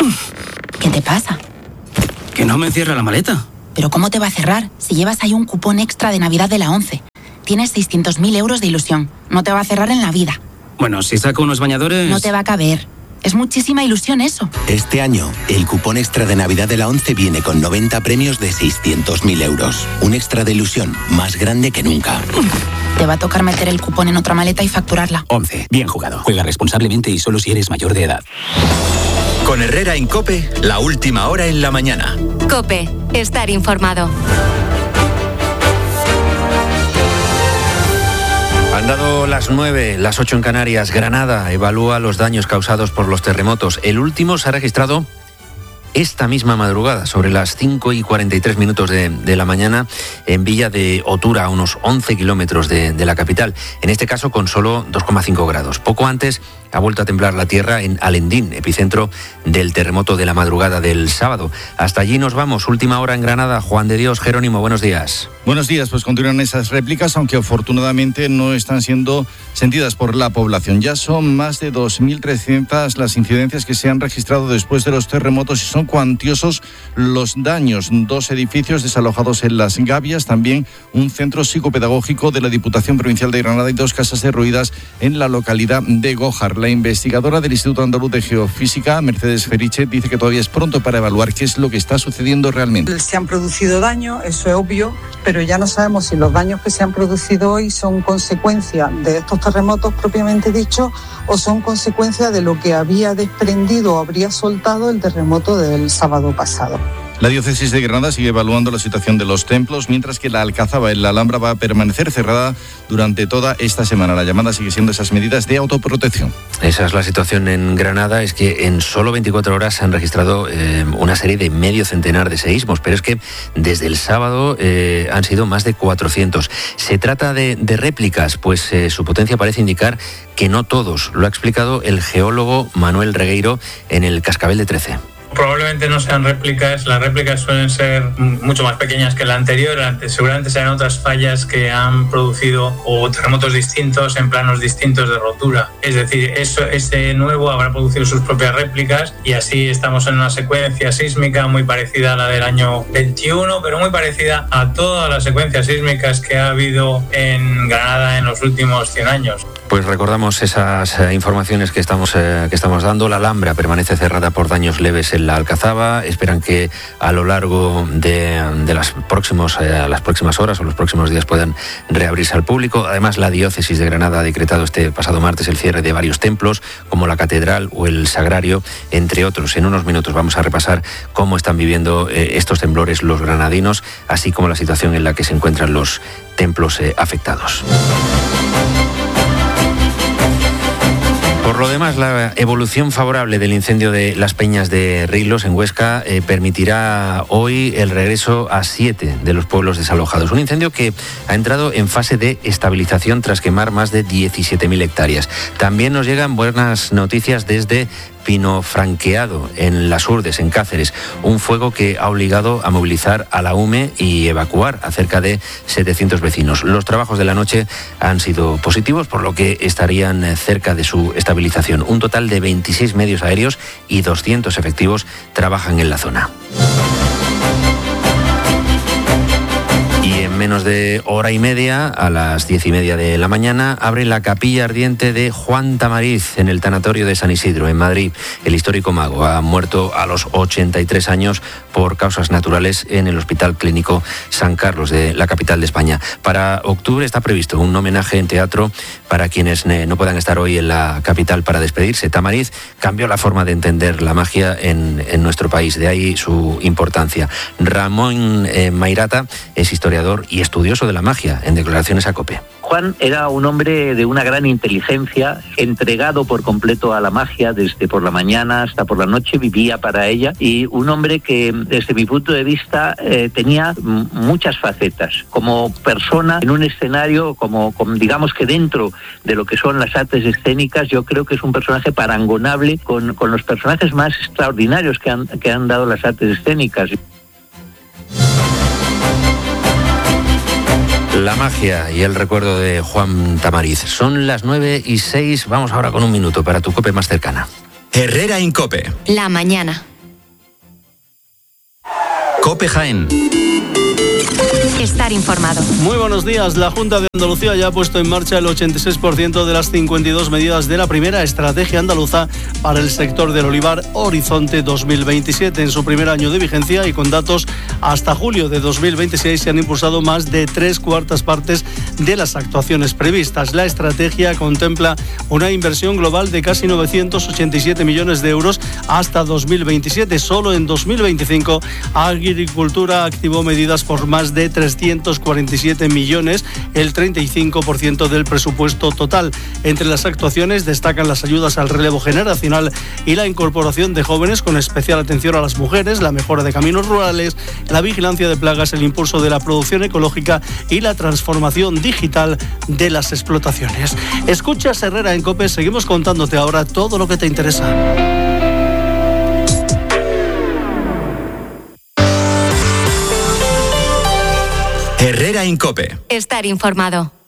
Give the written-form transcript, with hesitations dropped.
¿Qué te pasa? Que no me cierra la maleta. ¿Pero cómo te va a cerrar si llevas ahí un cupón extra de Navidad de la ONCE? Tienes 600.000 euros de ilusión. No te va a cerrar en la vida. Bueno, si saco unos bañadores... No te va a caber. Es muchísima ilusión eso. Este año, el cupón extra de Navidad de la ONCE viene con 90 premios de 600.000 euros. Un extra de ilusión más grande que nunca. Te va a tocar meter el cupón en otra maleta y facturarla. 11. Bien jugado. Juega responsablemente y solo si eres mayor de edad. Con Herrera en COPE, la última hora en la mañana. COPE. Estar informado. Han dado las 9, las 8 en Canarias. Granada evalúa los daños causados por los terremotos. El último se ha registrado esta misma madrugada, sobre las 5:43 de la mañana, en Villa de Otura, a unos 11 kilómetros de la capital. En este caso, con solo 2,5 grados. Poco antes ha vuelto a temblar la tierra en Alendín, epicentro del terremoto de la madrugada del sábado. Hasta allí nos vamos. Última hora en Granada. Juan de Dios, Jerónimo, buenos días. Buenos días, pues continúan esas réplicas, aunque afortunadamente no están siendo sentidas por la población. Ya son más de 2.300 las incidencias que se han registrado después de los terremotos y son cuantiosos los daños. 2 edificios desalojados en Las Gavias, también un centro psicopedagógico de la Diputación Provincial de Granada y 2 casas derruidas en la localidad de Gójar. La investigadora del Instituto Andaluz de Geofísica, Mercedes Feriche, dice que todavía es pronto para evaluar qué es lo que está sucediendo realmente. Se han producido daños, eso es obvio, pero ya no sabemos si los daños que se han producido hoy son consecuencia de estos terremotos propiamente dicho o son consecuencia de lo que había desprendido o habría soltado el terremoto del sábado pasado. La diócesis de Granada sigue evaluando la situación de los templos, mientras que la Alcazaba en la Alhambra va a permanecer cerrada durante toda esta semana. La llamada sigue siendo esas medidas de autoprotección. Esa es la situación en Granada, es que en solo 24 horas se han registrado una serie de medio centenar de seísmos, pero es que desde el sábado han sido más de 400. Se trata de réplicas, pues su potencia parece indicar que no todos. Lo ha explicado el geólogo Manuel Regueiro en el Cascabel de 13. Probablemente no sean réplicas, las réplicas suelen ser mucho más pequeñas que la anterior, seguramente serán otras fallas que han producido o terremotos distintos en planos distintos de rotura. Es decir, ese nuevo habrá producido sus propias réplicas y así estamos en una secuencia sísmica muy parecida a la del año 21, pero muy parecida a todas las secuencias sísmicas que ha habido en Granada en los últimos 100 años. Pues recordamos esas informaciones que estamos dando. La Alhambra permanece cerrada por daños leves en la Alcazaba. Esperan que a lo largo de las próximas horas o los próximos días puedan reabrirse al público. Además, la diócesis de Granada ha decretado este pasado martes el cierre de varios templos, como la Catedral o el Sagrario, entre otros. En unos minutos vamos a repasar cómo están viviendo estos temblores los granadinos, así como la situación en la que se encuentran los templos afectados. Por lo demás, la evolución favorable del incendio de las Peñas de Rilos en Huesca permitirá hoy el regreso a 7 de los pueblos desalojados. Un incendio que ha entrado en fase de estabilización tras quemar más de 17.000 hectáreas. También nos llegan buenas noticias desde Pino Franqueado, en Las Urdes, en Cáceres. Un fuego que ha obligado a movilizar a la UME y evacuar a cerca de 700 vecinos. Los trabajos de la noche han sido positivos, por lo que estarían cerca de su estabilización. Un total de 26 medios aéreos y 200 efectivos trabajan en la zona. Menos de hora y media, a las 10:30 de la mañana, abre la capilla ardiente de Juan Tamariz en el tanatorio de San Isidro, en Madrid. El histórico mago ha muerto a los 83 años por causas naturales en el Hospital Clínico San Carlos de la capital de España. Para octubre está previsto un homenaje en teatro para quienes no puedan estar hoy en la capital para despedirse. Tamariz cambió la forma de entender la magia en nuestro país, de ahí su importancia. Ramón Mairata es historiador y estudioso de la magia, en declaraciones a COPE. Juan era un hombre de una gran inteligencia, entregado por completo a la magia, desde por la mañana hasta por la noche vivía para ella, y un hombre que desde mi punto de vista tenía muchas facetas. Como persona en un escenario, como digamos que dentro de lo que son las artes escénicas, yo creo que es un personaje parangonable con los personajes más extraordinarios que han dado las artes escénicas. La magia y el recuerdo de Juan Tamariz. Son las 9:06. Vamos ahora con un minuto para tu COPE más cercana. Herrera en COPE. La mañana. COPE Jaén. Estar informado. Muy buenos días. La Junta de Andalucía ya ha puesto en marcha el 86% de las 52 medidas de la primera estrategia andaluza para el sector del olivar Horizonte 2027. En su primer año de vigencia y con datos hasta julio de 2026 se han impulsado más de 3/4 partes de las actuaciones previstas. La estrategia contempla una inversión global de casi 987 millones de euros hasta 2027. Solo en 2025 Agricultura activó medidas por más de 347 millones, el 35% del presupuesto total. Entre las actuaciones destacan las ayudas al relevo generacional y la incorporación de jóvenes con especial atención a las mujeres, la mejora de caminos rurales, la vigilancia de plagas, el impulso de la producción ecológica y la transformación digital de las explotaciones. Escuchas Herrera en COPE, seguimos contándote ahora todo lo que te interesa. Herrera en COPE. Estar informado.